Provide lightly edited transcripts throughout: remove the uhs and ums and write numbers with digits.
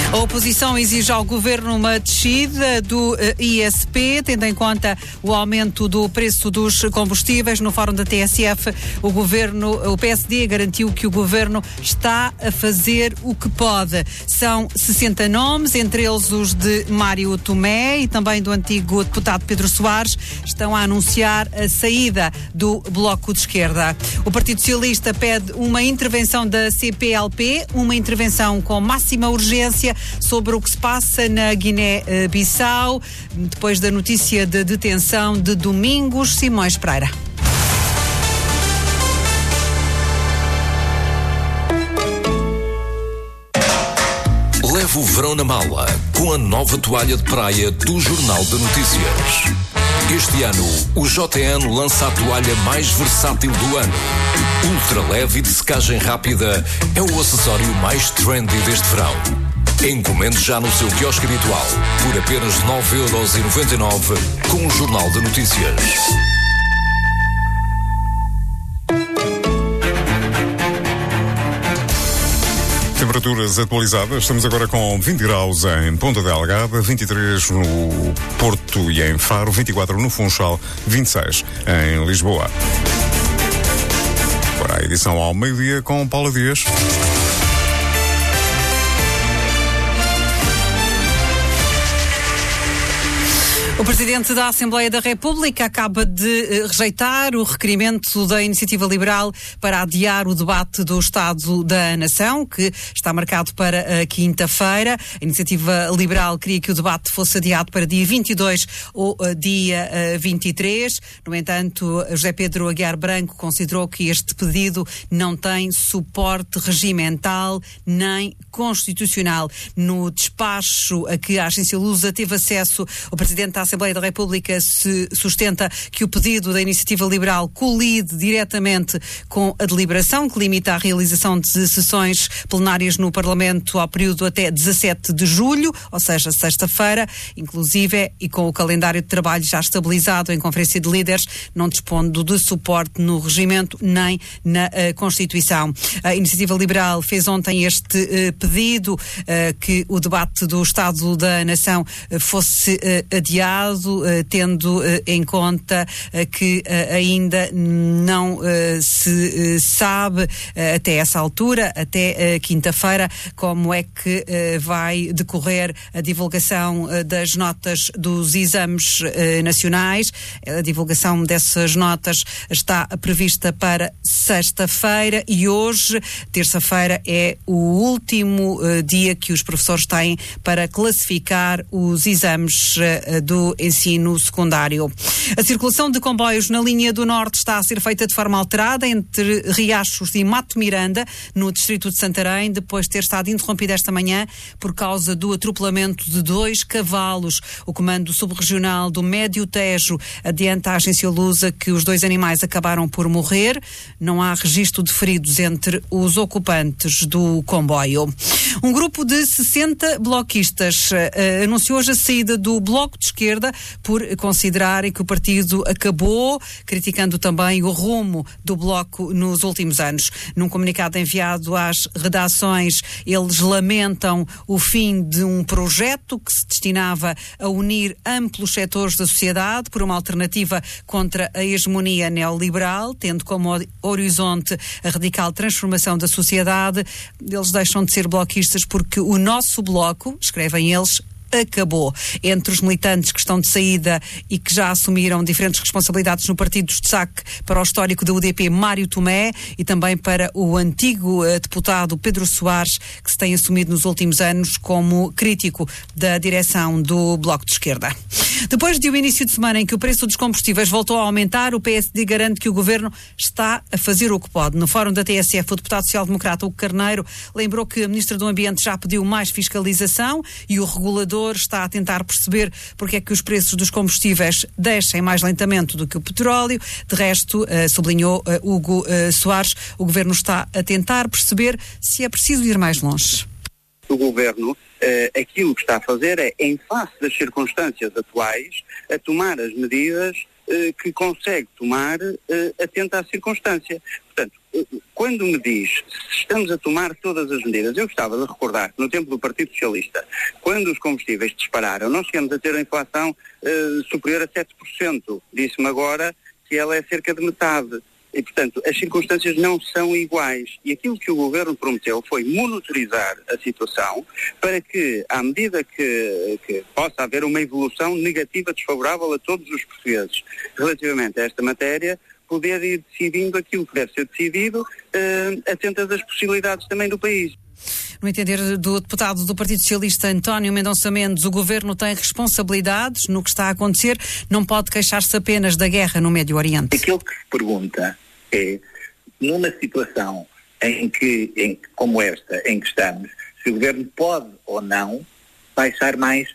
A oposição exige ao Governo uma descida do ISP, tendo em conta o aumento do preço dos combustíveis. No Fórum da TSF, o PSD garantiu que o Governo está a fazer o que pode. São 60 nomes, entre eles os de Mário Tomé e também do antigo deputado Pedro Soares, estão a anunciar a saída do Bloco de Esquerda. O Partido Socialista pede uma intervenção da CPLP, uma intervenção com máxima urgência sobre o que se passa na Guiné-Bissau, depois da notícia de detenção de Domingos Simões Pereira. Leve o verão na mala com a nova toalha de praia do Jornal de Notícias. Este ano, o JN lança a toalha mais versátil do ano. Ultra leve e de secagem rápida é o acessório mais trendy deste verão. Encomende já no seu quiosque habitual por apenas 9,99€ com o Jornal de Notícias. Temperaturas atualizadas, estamos agora com 20 graus em Ponta Delgada, 23 no Porto e em Faro, 24 no Funchal, 26 em Lisboa. Agora a edição ao meio-dia com Paula Dias. O Presidente da Assembleia da República acaba de rejeitar o requerimento da Iniciativa Liberal para adiar o debate do Estado da Nação, que está marcado para a quinta-feira. A Iniciativa Liberal queria que o debate fosse adiado para dia 22 ou dia 23. No entanto, José Pedro Aguiar Branco considerou que este pedido não tem suporte regimental nem constitucional. No despacho a que a Agência Lusa teve acesso, o Presidente da Assembleia da República se sustenta que o pedido da Iniciativa Liberal colide diretamente com a deliberação que limita a realização de sessões plenárias no Parlamento ao período até 17 de julho, ou seja, sexta-feira, inclusive, e com o calendário de trabalho já estabilizado em Conferência de Líderes, não dispondo de suporte no regimento nem na Constituição. A Iniciativa Liberal fez ontem este pedido que o debate do Estado da Nação fosse adiado, tendo em conta que ainda não se sabe até essa altura, até quinta-feira, como é que vai decorrer a divulgação das notas dos exames nacionais. A divulgação dessas notas está prevista para sexta-feira e hoje, terça-feira, é o último dia que os professores têm para classificar os exames do ensino secundário. A circulação de comboios na linha do Norte está a ser feita de forma alterada entre Riachos e Mato Miranda, no distrito de Santarém, depois de ter estado interrompida esta manhã por causa do atropelamento de 2 cavalos. O Comando Subregional do Médio Tejo adianta à Agência Lusa que os 2 animais acabaram por morrer. Não há registro de feridos entre os ocupantes do comboio. Um grupo de 60 bloquistas anunciou hoje a saída do Bloco de Esquerda por considerarem que o partido acabou, criticando também o rumo do Bloco nos últimos anos. Num comunicado enviado às redações, eles lamentam o fim de um projeto que se destinava a unir amplos setores da sociedade por uma alternativa contra a hegemonia neoliberal, tendo como horizonte a radical transformação da sociedade. Eles deixam de ser bloquistas porque o nosso Bloco, escrevem eles, acabou. Entre os militantes que estão de saída e que já assumiram diferentes responsabilidades no partido, destaque para o histórico da UDP Mário Tomé e também para o antigo deputado Pedro Soares, que se tem assumido nos últimos anos como crítico da direção do Bloco de Esquerda. Depois de um início de semana em que o preço dos combustíveis voltou a aumentar, o PSD garante que o Governo está a fazer o que pode. No Fórum da TSF, o deputado social-democrata Hugo Carneiro lembrou que a Ministra do Ambiente já pediu mais fiscalização e o regulador está a tentar perceber porque é que os preços dos combustíveis descem mais lentamente do que o petróleo. De resto, sublinhou Hugo Soares, o Governo está a tentar perceber se é preciso ir mais longe. O Governo, aquilo que está a fazer é, em face das circunstâncias atuais, a tomar as medidas que consegue tomar atento à circunstância. Portanto, quando me diz se estamos a tomar todas as medidas, eu gostava de recordar que no tempo do Partido Socialista, quando os combustíveis dispararam, nós chegamos a ter a inflação superior a 7%. Disse-me agora que ela é cerca de metade. E, portanto, as circunstâncias não são iguais. E aquilo que o Governo prometeu foi monitorizar a situação para que, à medida que possa haver uma evolução negativa desfavorável a todos os portugueses relativamente a esta matéria, poder ir decidindo aquilo que deve ser decidido, atentas às possibilidades também do país. No entender do deputado do Partido Socialista António Mendonça Mendes, o Governo tem responsabilidades no que está a acontecer, não pode queixar-se apenas da guerra no Médio Oriente. Aquilo que se pergunta é, numa situação como esta em que estamos, se o Governo pode ou não baixar mais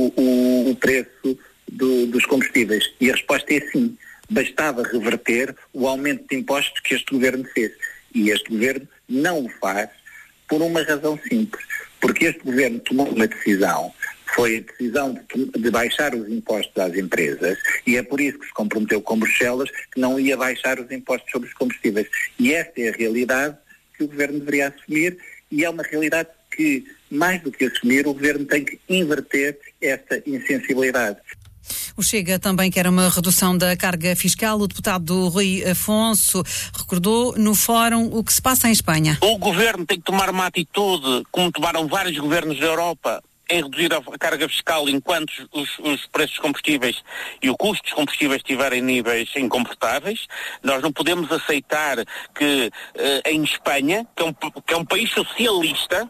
o preço dos combustíveis. E a resposta é sim. Bastava reverter o aumento de impostos que este Governo fez. E este Governo não o faz por uma razão simples. Porque este Governo tomou uma decisão, foi a decisão de baixar os impostos às empresas, e é por isso que se comprometeu com Bruxelas que não ia baixar os impostos sobre os combustíveis. E esta é a realidade que o Governo deveria assumir, e é uma realidade que, mais do que assumir, o Governo tem que inverter esta insensibilidade. O Chega também quer uma redução da carga fiscal. O deputado Rui Afonso recordou no fórum o que se passa em Espanha. O Governo tem que tomar uma atitude, como tomaram vários governos da Europa, em reduzir a carga fiscal enquanto os preços dos combustíveis e o custo dos combustíveis estiverem em níveis incomportáveis. Nós não podemos aceitar que em Espanha, que é um país socialista,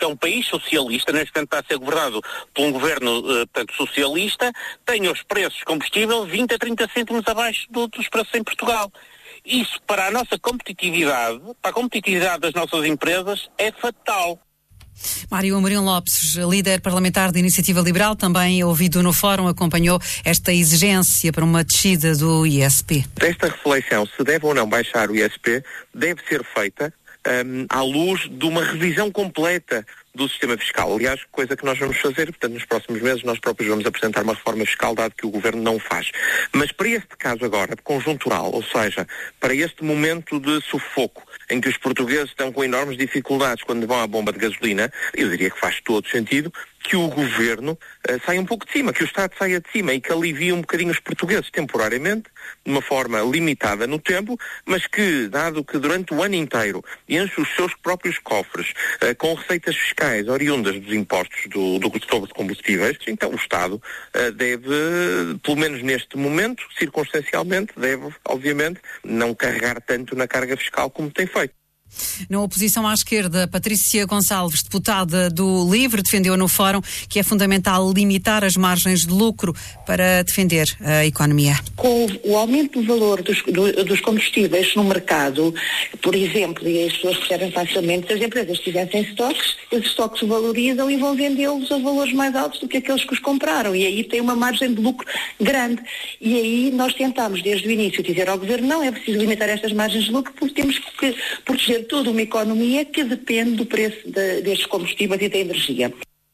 neste momento está a ser governado por um governo socialista, tenha os preços de combustível 20 a 30 cêntimos abaixo dos preços em Portugal. Isso para a nossa competitividade, para a competitividade das nossas empresas, é fatal. Mário Amorim Lopes, líder parlamentar da Iniciativa Liberal, também ouvido no fórum, acompanhou esta exigência para uma descida do ISP. Esta reflexão, se deve ou não baixar o ISP, deve ser feita à luz de uma revisão completa do sistema fiscal. Aliás, coisa que nós vamos fazer, portanto, nos próximos meses nós próprios vamos apresentar uma reforma fiscal, dado que o Governo não faz. Mas para este caso agora, conjuntural, ou seja, para este momento de sufoco, em que os portugueses estão com enormes dificuldades quando vão à bomba de gasolina, eu diria que faz todo sentido que o Governo saia um pouco de cima, que o Estado saia de cima e que alivie um bocadinho os portugueses temporariamente, de uma forma limitada no tempo, mas que, dado que durante o ano inteiro enche os seus próprios cofres com receitas fiscais oriundas dos impostos sobre combustíveis, então o Estado deve, pelo menos neste momento, circunstancialmente, deve, obviamente, não carregar tanto na carga fiscal como tem feito. Na oposição à esquerda, Patrícia Gonçalves, deputada do LIVRE, defendeu no fórum que é fundamental limitar as margens de lucro para defender a economia. Com o aumento do valor dos combustíveis no mercado, por exemplo, e as pessoas percebem facilmente, se as empresas tivessem estoques, esses estoques se valorizam e vão vendê-los a valores mais altos do que aqueles que os compraram, e aí tem uma margem de lucro grande. E aí nós tentámos desde o início dizer ao Governo, não é preciso limitar estas margens de lucro porque temos que proteger toda uma economia que depende do preço destes combustíveis e da energia.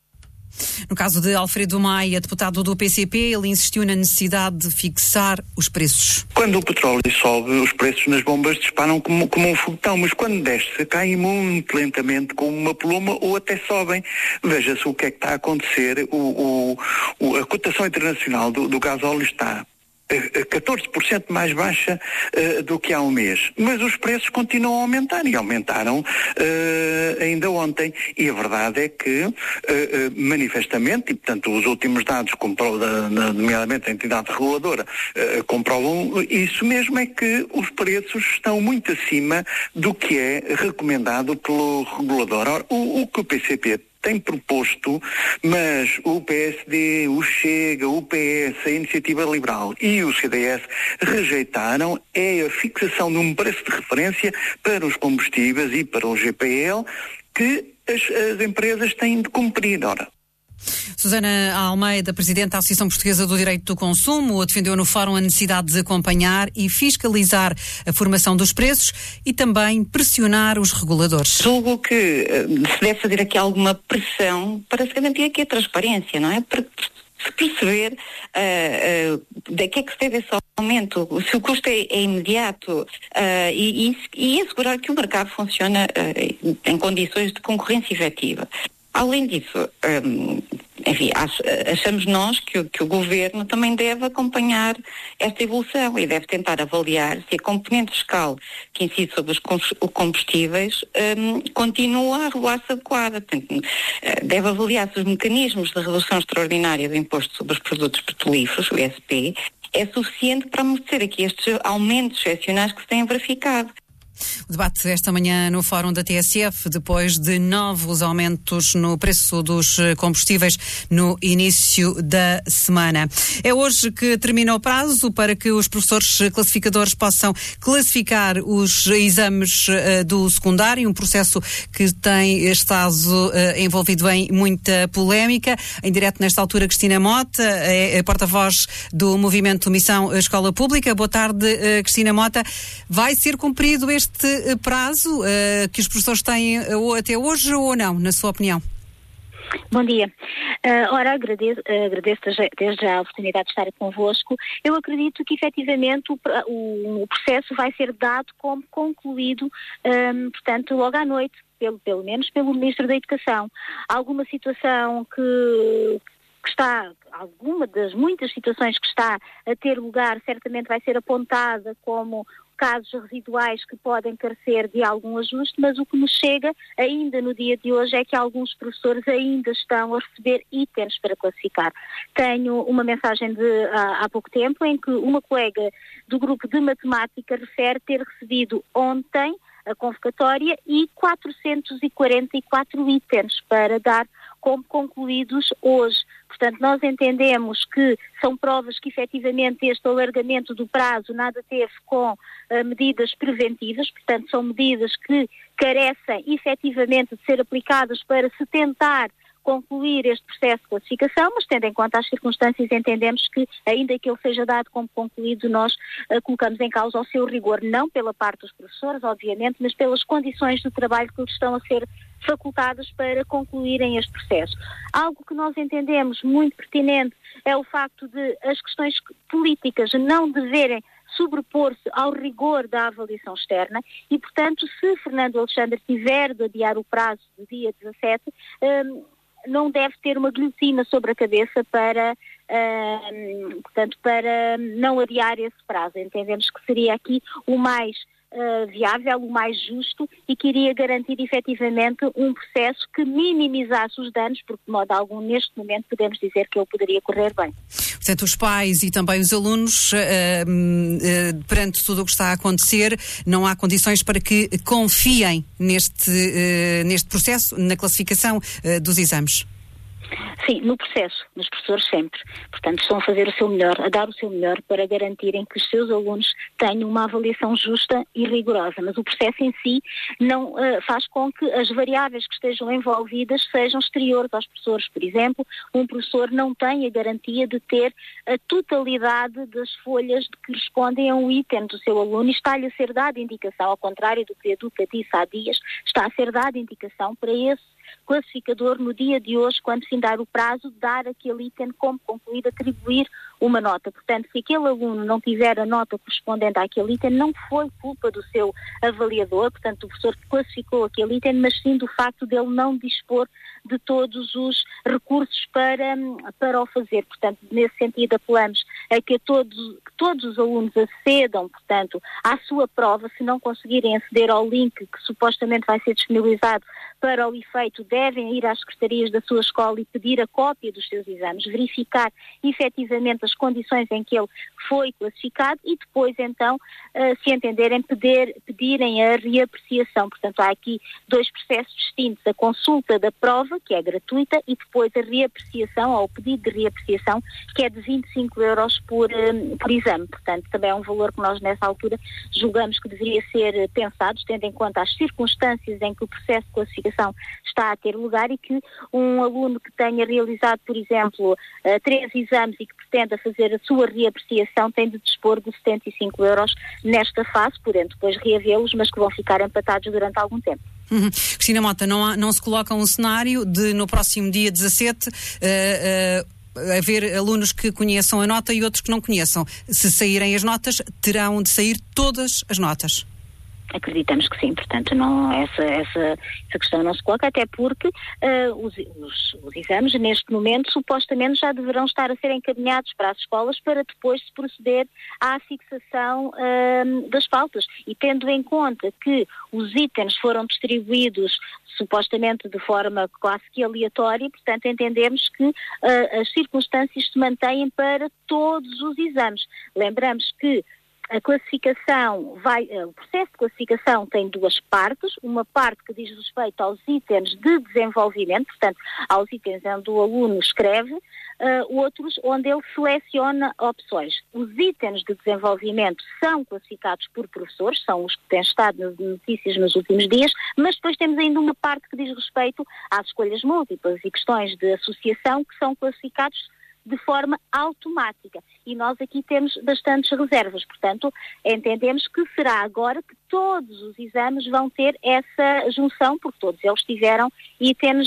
No caso de Alfredo Maia, deputado do PCP, ele insistiu na necessidade de fixar os preços. Quando o petróleo sobe, os preços nas bombas disparam como um foguetão, mas quando desce, caem muito lentamente, como uma pluma, ou até sobem. Veja-se o que é que está a acontecer. A cotação internacional do gasóleo está 14% mais baixa do que há um mês. Mas os preços continuam a aumentar e aumentaram ainda ontem. E a verdade é que, manifestamente, e portanto os últimos dados, nomeadamente a entidade reguladora, comprovam isso mesmo, é que os preços estão muito acima do que é recomendado pelo regulador. Ora, o que o PCP tem proposto, mas o PSD, o Chega, o PS, a Iniciativa Liberal e o CDS rejeitaram é a fixação de um preço de referência para os combustíveis e para o GPL que as empresas têm de cumprir. Ora, Susana Almeida, presidente da Associação Portuguesa do Direito do Consumo, defendeu no fórum a necessidade de acompanhar e fiscalizar a formação dos preços e também pressionar os reguladores. Julgo que se deve fazer aqui alguma pressão para se garantir aqui a transparência, não é? Para se perceber de que é que se deve esse aumento, se o custo é imediato e assegurar que o mercado funciona em condições de concorrência efetiva. Além disso, enfim, achamos nós que o Governo também deve acompanhar esta evolução e deve tentar avaliar se a componente fiscal que incide sobre os combustíveis continua a regular-se adequada. Portanto, deve avaliar se os mecanismos de redução extraordinária do imposto sobre os produtos petrolíferos, o ISP, é suficiente para amortecer aqui estes aumentos excepcionais que se têm verificado. O debate esta manhã no Fórum da TSF, depois de novos aumentos no preço dos combustíveis no início da semana. É hoje que termina o prazo para que os professores classificadores possam classificar os exames do secundário, um processo que tem estado envolvido em muita polémica. Em direto nesta altura, Cristina Mota, é porta-voz do movimento Missão Escola Pública. Boa tarde, Cristina Mota. Vai ser cumprido este prazo que os professores têm até hoje ou não, na sua opinião? Bom dia. Ora, agradeço desde já a oportunidade de estar convosco. Eu acredito que efetivamente o processo vai ser dado como concluído, portanto, logo à noite, pelo menos pelo Ministro da Educação. Alguma situação alguma das muitas situações que está a ter lugar, certamente vai ser apontada como casos residuais que podem carecer de algum ajuste, mas o que nos chega ainda no dia de hoje é que alguns professores ainda estão a receber itens para classificar. Tenho uma mensagem de há pouco tempo em que uma colega do grupo de matemática refere ter recebido ontem a convocatória e 444 itens para dar como concluídos hoje. Portanto, nós entendemos que são provas que efetivamente este alargamento do prazo nada teve com medidas preventivas, portanto são medidas que carecem efetivamente de ser aplicadas para se tentar concluir este processo de classificação, mas tendo em conta as circunstâncias entendemos que, ainda que ele seja dado como concluído, nós colocamos em causa o seu rigor, não pela parte dos professores, obviamente, mas pelas condições de trabalho que lhes estão a ser facultadas para concluírem este processo. Algo que nós entendemos muito pertinente é o facto de as questões políticas não deverem sobrepor-se ao rigor da avaliação externa e, portanto, se Fernando Alexandre tiver de adiar o prazo do dia 17, não deve ter uma guilhotina sobre a cabeça para não adiar esse prazo. Entendemos que seria aqui o mais viável, o mais justo e que iria garantir efetivamente um processo que minimizasse os danos, porque de modo algum neste momento podemos dizer que ele poderia correr bem. Portanto, os pais e também os alunos, perante tudo o que está a acontecer, não há condições para que confiem neste processo, na classificação dos exames? Sim, no processo, nos professores sempre. Portanto, estão a fazer o seu melhor, a dar o seu melhor para garantirem que os seus alunos tenham uma avaliação justa e rigorosa. Mas o processo em si não faz com que as variáveis que estejam envolvidas sejam exteriores aos professores. Por exemplo, um professor não tem a garantia de ter a totalidade das folhas que respondem a um item do seu aluno e está-lhe a ser dada indicação, ao contrário do que a Educa disse há dias, está a ser dada indicação para esse classificador no dia de hoje, quando findar o prazo, dar aquele item como concluído, atribuir uma nota. Portanto, se aquele aluno não tiver a nota correspondente àquele item, não foi culpa do seu avaliador, portanto, do professor que classificou aquele item, mas sim do facto dele não dispor de todos os recursos para o fazer. Portanto, nesse sentido, apelamos a que todos os alunos acedam, portanto, à sua prova. Se não conseguirem aceder ao link que supostamente vai ser disponibilizado para o efeito, devem ir às secretarias da sua escola e pedir a cópia dos seus exames, verificar efetivamente as condições em que ele foi classificado e depois, então, se entenderem, pedirem a reapreciação. Portanto, há aqui dois processos distintos: a consulta da prova, que é gratuita, e depois a reapreciação, ou o pedido de reapreciação, que é de 25 euros por exame. Portanto, também é um valor que nós, nessa altura, julgamos que deveria ser pensado, tendo em conta as circunstâncias em que o processo de classificação está a ter lugar e que um aluno que tenha realizado, por exemplo, 3 exames e que pretenda fazer a sua reapreciação tem de dispor de 75 euros nesta fase, podendo depois reavê-los, mas que vão ficar empatados durante algum tempo. Cristina Mota, não se coloca um cenário de no próximo dia 17 haver alunos que conheçam a nota e outros que não conheçam. Se saírem as notas, terão de sair todas as notas. Acreditamos que sim, portanto essa questão não se coloca, até porque os exames neste momento supostamente já deverão estar a ser encaminhados para as escolas para depois se proceder à fixação das pautas, e tendo em conta que os itens foram distribuídos supostamente de forma quase que aleatória, portanto entendemos que as circunstâncias se mantêm para todos os exames. Lembramos que a classificação o processo de classificação tem duas partes, uma parte que diz respeito aos itens de desenvolvimento, portanto, aos itens onde o aluno escreve, outros onde ele seleciona opções. Os itens de desenvolvimento são classificados por professores, são os que têm estado nas notícias nos últimos dias, mas depois temos ainda uma parte que diz respeito às escolhas múltiplas e questões de associação que são classificados de forma automática, e nós aqui temos bastantes reservas, portanto entendemos que será agora que todos os exames vão ter essa junção, porque todos eles tiveram itens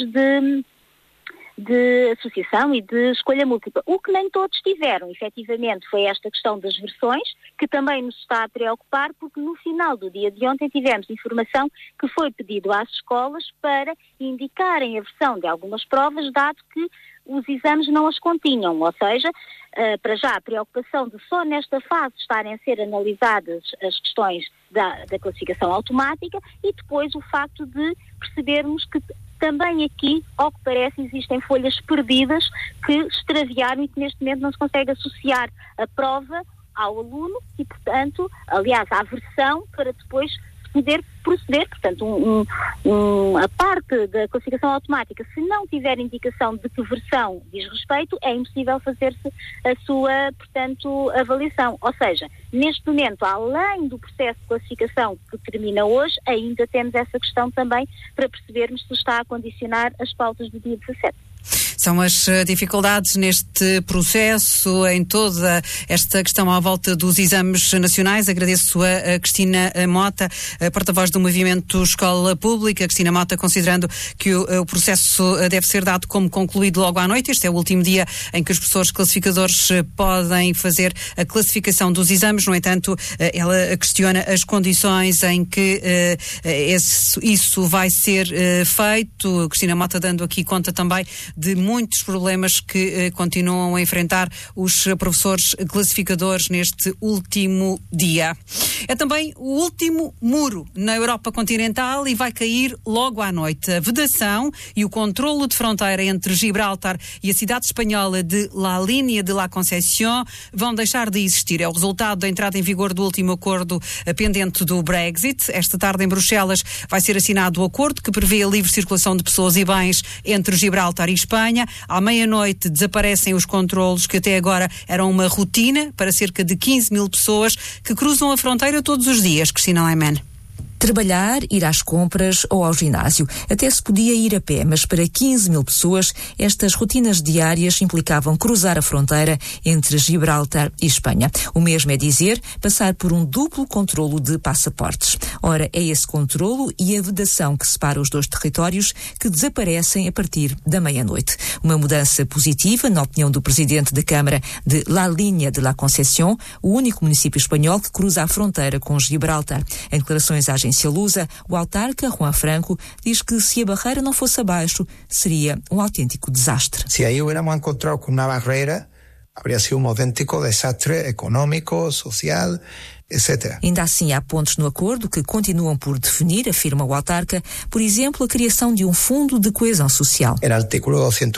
de associação e de escolha múltipla. O que nem todos tiveram, efetivamente, foi esta questão das versões, que também nos está a preocupar, porque no final do dia de ontem tivemos informação que foi pedido às escolas para indicarem a versão de algumas provas, dado que os exames não as continham, ou seja, para já a preocupação de só nesta fase estarem a ser analisadas as questões da classificação automática, e depois o facto de percebermos que também aqui, ao que parece, existem folhas perdidas que extraviaram e que neste momento não se consegue associar a prova ao aluno e, portanto, aliás, à versão para depois poder proceder. Portanto, a parte da classificação automática, se não tiver indicação de que versão diz respeito, é impossível fazer-se a sua, portanto, avaliação. Ou seja, neste momento, além do processo de classificação que termina hoje, ainda temos essa questão também para percebermos se está a condicionar as pautas do dia 17. São as dificuldades neste processo, em toda esta questão à volta dos exames nacionais. Agradeço a Cristina Mota, a porta-voz do Movimento Escola Pública. Cristina Mota, considerando que o processo deve ser dado como concluído logo à noite, este é o último dia em que os professores classificadores podem fazer a classificação dos exames. No entanto, ela questiona as condições em que isso vai ser feito. Cristina Mota dando aqui conta também de muitos problemas que continuam a enfrentar os professores classificadores neste último dia. É também o último muro na Europa continental e vai cair logo à noite. A vedação e o controlo de fronteira entre Gibraltar e a cidade espanhola de La Línea de la Conceição vão deixar de existir. É o resultado da entrada em vigor do último acordo pendente do Brexit. Esta tarde em Bruxelas vai ser assinado o acordo que prevê a livre circulação de pessoas e bens entre Gibraltar e Espanha. À meia-noite desaparecem os controlos que até agora eram uma rotina para cerca de 15 mil pessoas que cruzam a fronteira todos os dias. Cristina Lehmann. Trabalhar, ir às compras ou ao ginásio. Até se podia ir a pé, mas para 15 mil pessoas, estas rotinas diárias implicavam cruzar a fronteira entre Gibraltar e Espanha. O mesmo é dizer, passar por um duplo controlo de passaportes. Ora, é esse controlo e a vedação que separa os dois territórios que desaparecem a partir da meia-noite. Uma mudança positiva, na opinião do presidente da Câmara de La Línea de la Conceição, o único município espanhol que cruza a fronteira com Gibraltar. Em declarações à agência Lusa, o autarca Juan Franco diz que se a barreira não fosse abaixo, seria um autêntico desastre. Se aí hubiéramos encontrado com uma barreira, habría sido um autêntico desastre económico, social, etc. Ainda assim, há pontos no acordo que continuam por definir, afirma o autarca, por exemplo, a criação de um fundo de coesão social. O artículo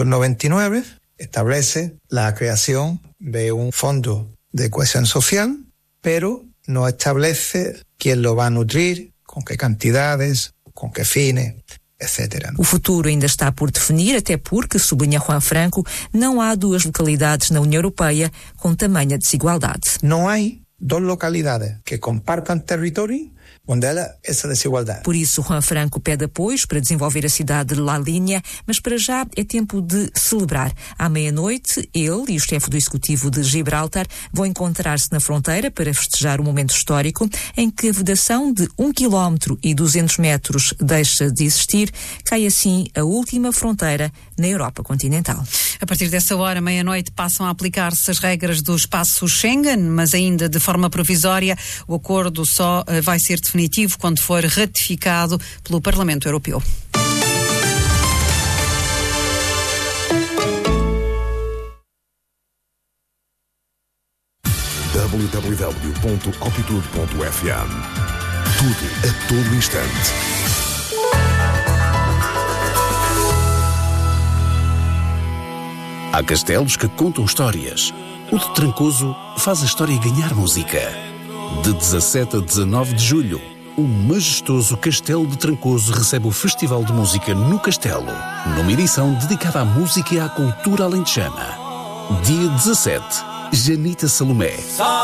299 establece a criação de um fundo de coesão social, pero no establece quién lo va a nutrir, com que cantidades, com que fines, etc. O futuro ainda está por definir, até porque, sublinha Juan Franco, não há duas localidades na União Europeia com tamanha desigualdade. Não há duas localidades que compartam território onde há essa desigualdade. Por isso, Juan Franco pede apoios para desenvolver a cidade de La Línea, mas para já é tempo de celebrar. À meia-noite, ele e o chefe do executivo de Gibraltar vão encontrar-se na fronteira para festejar um momento histórico em que a vedação de 1 km e 200 metros deixa de existir. Cai assim a última fronteira na Europa continental. A partir dessa hora, meia-noite, passam a aplicar-se as regras do espaço Schengen, mas ainda de forma provisória. O acordo só vai ser definitivo quando for ratificado pelo Parlamento Europeu. www.altitude.fm. Tudo a todo instante. Há castelos que contam histórias. O de Trancoso faz a história ganhar música. De 17 a 19 de julho, o majestoso Castelo de Trancoso recebe o Festival de Música no Castelo, numa edição dedicada à música e à cultura alentejana. Dia 17, Janita Salomé.